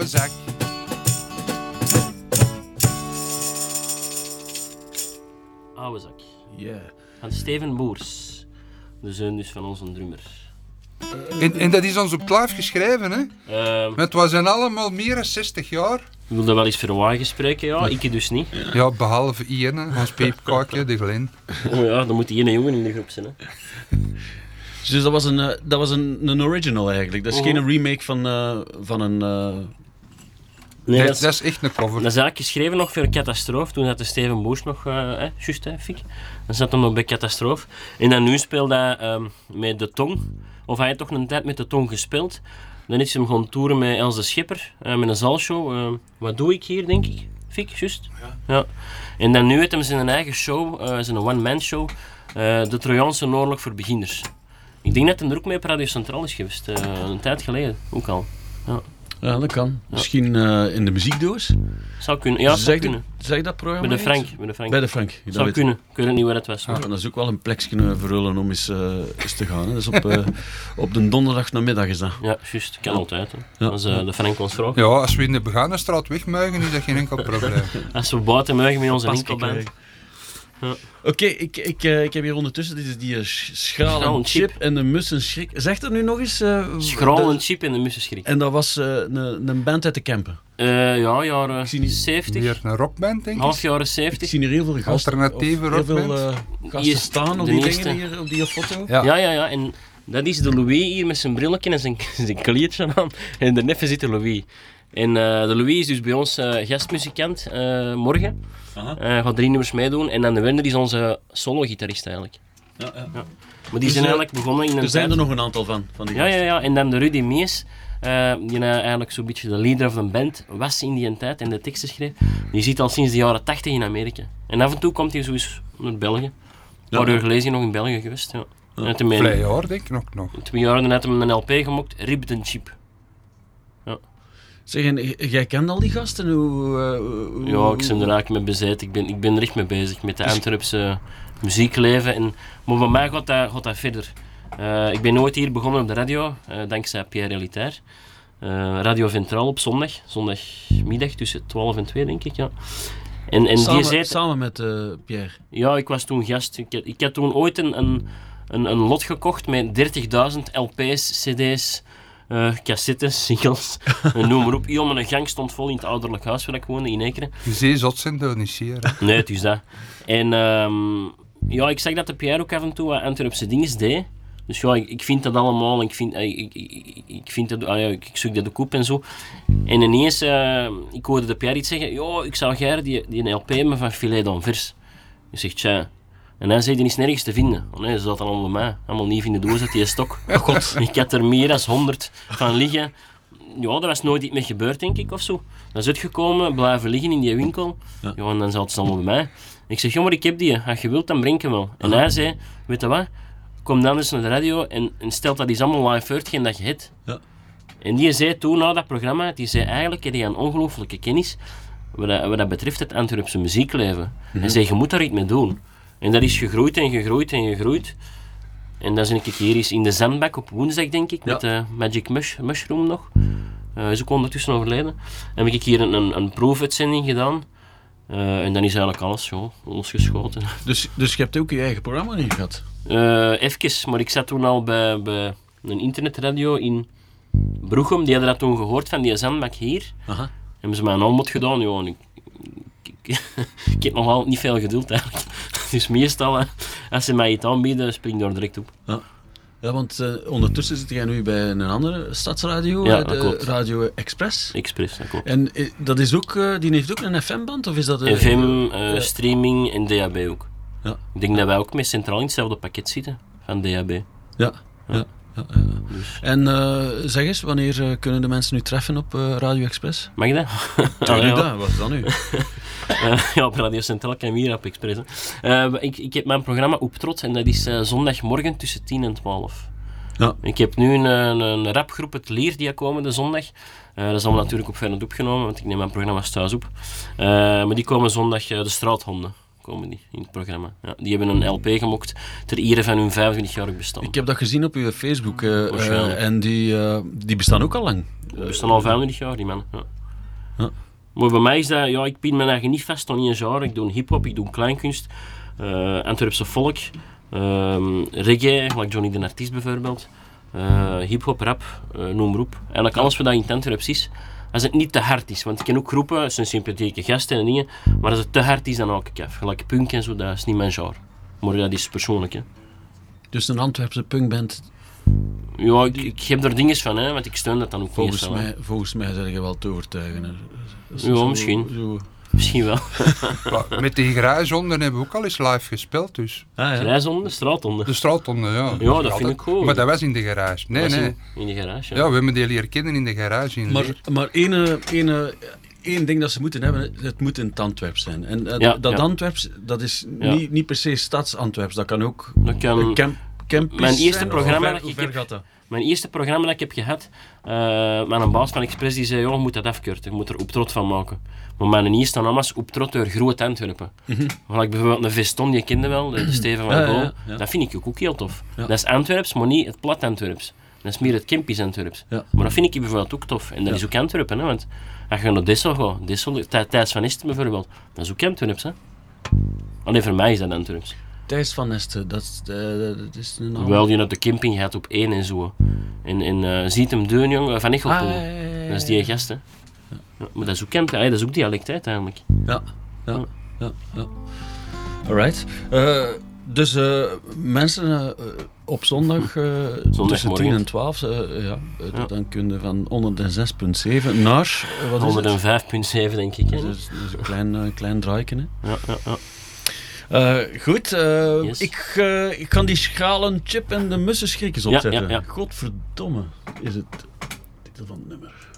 zak. Oude zak. Yeah. Van Steven Boers. De zoon dus van onze drummer. En dat is ons op het live geschreven, hè? Want we zijn allemaal meer dan 60 jaar. Ik wilde wel eens verwagen spreken, ja. Ik dus niet. Ja, behalve Ian, hè. Ons peepkaakje, de Glen. Oh ja, dan moet die ene jongen in de groep zijn, hè. Dus dat was een original eigenlijk. Dat is geen remake van een... Nee, Dat is echt een cover. Dat is eigenlijk geschreven nog voor Catastrofe. Toen had de Steven Boers nog, juist hè, Fik. Dan zat hem nog bij Catastrofe. En dan nu speelde hij met De Tong. Of hij had toch een tijd met De Tong gespeeld. Dan is hij gaan toeren met Els de Schipper, met een zaalshow. Wat doe ik hier, denk ik? Fik, juist? Ja. En dan nu heeft hij zijn eigen show, zijn one-man show. De Trojaanse oorlog voor beginners. Ik denk dat hij er ook mee op Radio Centraal is geweest. Een tijd geleden, ook al. Ja. Ja, dat kan. Misschien in de muziekdoos? Zou kunnen, ja, zou kunnen. Zeg dat programma? Bij de Frank. Bij de Frank. Zou kunnen. Ik weet niet waar het was. Dat is ook wel een plekje verhullen om eens te gaan. Hè. Dat is op de donderdagnamiddag is dat. Ja, juist. Kan altijd. Hè. Als de Frank ons vraagt. Ja, als we in de Begaanenstraat wegmuigen, is dat geen enkel probleem. Als we buiten muigen met onze winkelband. Ja. Oké, ik heb hier ondertussen dit is die schraal en chip en de mussenschrik. Zeg er nu nog eens? Schraal en chip en de mussenschrik. En dat was een band uit de Kempen. Ja, jaren 70. Weer een rockband, denk ik. Half jaren 70. Ik zie hier heel veel gasten. Alternatieve rockband. Heel veel gasten staan op die dingen hier, op die foto. Ja. En dat is de Louis hier met zijn brilletje en zijn kleertje aan. En daarneven zit de Louis. En de Louis is dus bij ons gastmuzikant morgen. Gaat 3 nummers meedoen. En dan de Werner is onze solo-gitarist eigenlijk. Ja. Maar die zijn eigenlijk begonnen in een Er zijn tijd... er nog een aantal van die gasten. Ja. En dan de Rudy Mees, die eigenlijk zo'n beetje de leader of de band was in die tijd en de teksten schreef. Die zit al sinds de jaren 80 in Amerika. En af en toe komt hij zo eens naar België. Een paar uur geleden is hij nog in België geweest. Ja. Vlei jaar, denk ik nog. 2 jaar had hij een LP gemokt, Ribbed and Cheap. Ja. Zeg, en jij kent al die gasten? Ja, ik ben er eigenlijk mee bezig. Ik ben er echt mee bezig met de Antwerpse muziekleven. En, maar bij mij gaat dat verder. Ik ben nooit hier begonnen op de radio, dankzij Pierre Elitaire. Radio Ventraal op zondagmiddag tussen 12 en 2, denk ik. Ja. En samen met Pierre? Ja, ik was toen gast. Ik had toen ooit een lot gekocht met 30.000 LP's, CD's. Cassettes, singles, noem maar op. Hier om een gang stond vol in het ouderlijk huis waar ik woonde, in Ekeren. Je ziet zot zijn dat niet zeer. Nee, het is dat. En ik zag dat de Pierre ook af en toe wat Antwerpse dingen deed. Dus ja, ik vind dat allemaal. Ik vind dat, ik zoek dat ook op en zo. En ineens, ik hoorde de Pierre iets zeggen, ja, ik zou graag die LP hebben van Filet d'Anvers. Ik zeg, tja. En hij zei, die is nergens te vinden. Oh nee, ze zat allemaal bij mij. Allemaal niet in de doos uit die stok. Oh god. Ik had er meer dan 100 van liggen. Ja, er was nooit iets mee gebeurd, denk ik, of zo. Dan is het gekomen, blijven liggen in die winkel. Ja, en dan zat ze allemaal bij mij. Ik zeg, joh, maar ik heb die. Als je wilt, dan breng ik hem wel. En hij zei, weet je wat? Kom dan eens naar de radio en stel dat eens allemaal live uit, geen dat je het. Ja. En die zei toen, na dat programma, die zei eigenlijk, heb je een ongelooflijke kennis wat dat betreft het Antwerpse muziekleven. Hij zei, je moet daar iets mee doen. En dat is gegroeid en gegroeid en gegroeid. En dan ben ik hier eens in de zandbak op woensdag, denk ik, met de Magic Mushroom nog. Is ook ondertussen overleden. Dan heb ik hier een proefuitzending gedaan. En dan is eigenlijk alles zo losgeschoten. Dus je hebt ook je eigen programma niet gehad? Even, maar ik zat toen al bij een internetradio in Broechem. Die hadden dat toen gehoord van die zandbak hier. Aha. Hebben ze mij een aanbod gedaan. Ja, en ik heb nogal niet veel geduld eigenlijk. Dus meestal, als ze mij iets aanbieden, spring ik daar direct op. Ja, want ondertussen zit jij nu bij een andere stadsradio, ja, de Radio Express. Express, dat klopt. En dat is ook, die heeft ook een FM-band, of is dat... FM, streaming en DAB ook. Ja. Ik denk dat wij ook met centraal in hetzelfde pakket zitten, van DAB. Ja. Dus. En zeg eens, wanneer kunnen de mensen nu treffen op Radio Express? Mag dat? Dat, wat is dat nu? Ja, op Radio Centraal kan je hier op Express. Ik heb mijn programma op Trot en dat is zondagmorgen tussen 10 en 12. Ja. Ik heb nu een rapgroep, het Lier, die komende zondag. Dat is allemaal natuurlijk op verder opgenomen, want ik neem mijn programma's thuis op. Maar die komen zondag de straathonden komen die in het programma. Ja, die hebben een LP gemokt ter ere van hun 25-jarig bestaan. Ik heb dat gezien op uw Facebook en die bestaan ook al lang. Die bestaan al 25 jaar, die mannen. Ja. Ja. Maar bij mij is dat, ik pin me eigenlijk niet vast aan één genre. Ik doe hip-hop, ik doe kleinkunst, Antwerpse volk, reggae, gelijk Johnny de Artiest bijvoorbeeld, hip-hop, rap, noem maar op. Eigenlijk alles wat in het Antwerps is. Als het niet te hard is, want ik ken ook groepen, het zijn sympathieke gasten en dingen, maar als het te hard is, dan hou ik af. Gelijk punk en zo, dat is niet mijn genre. Maar dat is persoonlijk, hè. Dus een Antwerpse punkband... Ja, ik heb er dingen van, hè, want ik steun dat dan ook Volgens mij zijn je wel te overtuigen. Hè. Ja, misschien. Misschien wel. Met die grijshonden hebben we ook al eens live gespeeld, dus. Grijshonden, de straathonden. De straathonden, ja. Ja, dat vind ik goed. Maar dat was in de garage. Nee. In de garage, ja. We hebben die leren kennen in de garage. Maar één ding dat ze moeten hebben, het moet in het Antwerps zijn. En Antwerps, dat is niet per se stads-Antwerps, dat kan ook mijn eerste programma Mijn eerste programma dat ik heb gehad, met een baas van Express die zei, je moet dat afkorten, je moet er op trot van maken. Maar mijn eerste naam was op trot door Groot Antwerpen. Gelijk bijvoorbeeld een Veston, die kende wel, de Steven van Gool. Ja. Dat vind ik ook heel tof. Ja. Dat is Antwerps, maar niet het plat Antwerps. Dat is meer het Kempisch Antwerps. Ja. Maar dat vind ik bijvoorbeeld ook tof. En dat is ook Antwerpen, hè, want als je naar Dessel gaat, Thijs van Esten bijvoorbeeld, dat is ook Antwerps. Hè. Alleen voor mij is dat Antwerps. Thijs van Esten, dat is een naam. Wel, die naar de camping gaat op 1 en zo. En ziet hem doen, jongen, van Echelpoel. Dat is die gast, hè. Ja, maar dat is ook camping, dat is ook dialect uiteindelijk. Ja. Alright. Dus mensen op zondag tussen 10 en 12, dan kun je van 106.7 naar... 105.7 denk ik. Hè? Dus een klein draaikje. Ja. Goed, yes. Ik ga die schalen chip en de mussenschrikkers opzetten. Ja. Godverdomme is het titel van het nummer.